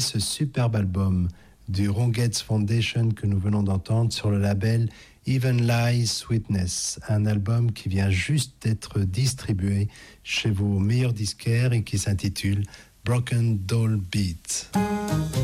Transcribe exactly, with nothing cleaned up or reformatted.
ce superbe album du Ron Getz Foundation que nous venons d'entendre sur le label Even Lies Sweetness, un album qui vient juste d'être distribué chez vos meilleurs disquaires et qui s'intitule Broken Doll Beat.